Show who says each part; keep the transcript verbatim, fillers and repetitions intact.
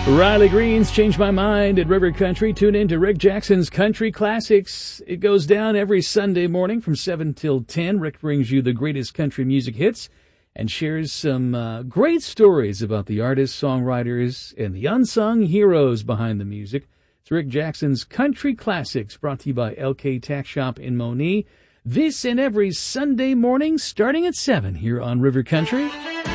Speaker 1: Riley Green's Changed My Mind at River Country. Tune in to Rick Jackson's Country Classics. It goes down every Sunday morning from seven till ten. Rick brings you the greatest country music hits and shares some uh, great stories about the artists, songwriters, and the unsung heroes behind the music. It's Rick Jackson's Country Classics, brought to you by L K Tax Shop in Monee. This and every Sunday morning starting at seven here on River Country.